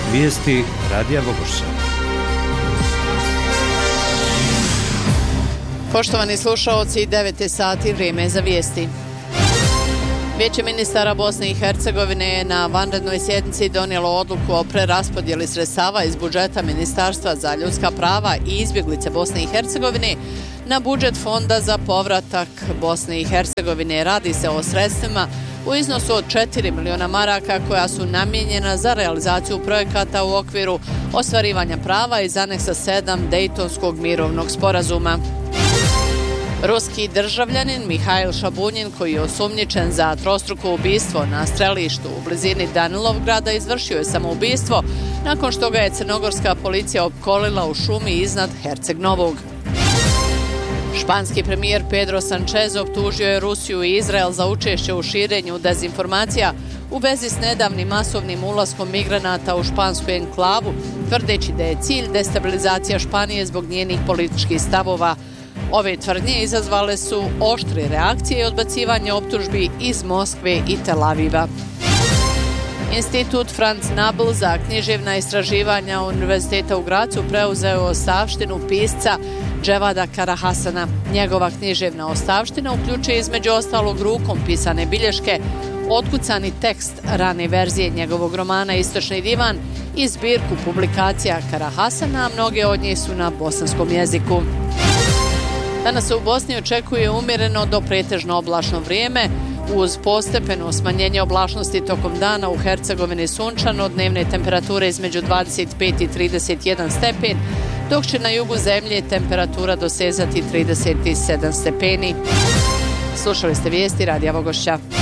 Vijesti Radija Vogošća. Poštovani slušaoci, 9 sati, vrijeme je za vijesti. Vijeće ministara Bosne i Hercegovine je na vanrednoj sjednici donijelo odluku o preraspodjeli sredstava iz budžeta Ministarstva za ljudska prava i izbjeglice Bosne i Hercegovine na budžet Fonda za povratak Bosne i Hercegovine. Radi se o sredstvima u iznosu od 4 miliona maraka koja su namijenjena za realizaciju projekata u okviru ostvarivanja prava iz aneksa 7 Dejtonskog mirovnog sporazuma. Ruski državljanin Mihail Šabunjin, koji je osumnjičen za trostruko ubistvo na strelištu u blizini Danilovgrada, izvršio je samoubistvo nakon što ga je crnogorska policija opkolila u šumi iznad Herceg Novog. Španski premijer Pedro Sanchez optužio je Rusiju i Izrael za učešće u širenju dezinformacija u vezi s nedavnim masovnim ulaskom migranata u špansku enklavu, tvrdeći da je cilj destabilizacija Španije zbog njenih političkih stavova. Ove tvrdnje izazvale su oštre reakcije i odbacivanje optužbi iz Moskve i Tel Aviva. Institut Franz Nabl za književna istraživanja Univerziteta u Gracu preuzeo ostavštinu pisca Dževada Karahasana. Njegova književna ostavština uključuje između ostalog rukom pisane bilješke, otkucani tekst rane verzije njegovog romana Istočni divan i zbirku publikacija Karahasana, a mnoge od njih su na bosanskom jeziku. Danas se u Bosni očekuje umjereno do pretežno oblačno vrijeme, uz postepeno smanjenje oblačnosti tokom dana. U Hercegovini sunčano, dnevne temperature između 25 i 31 stepen, dok će na jugu zemlje temperatura dosezati 37 stepeni. Slušali ste vijesti Radija Vogošća.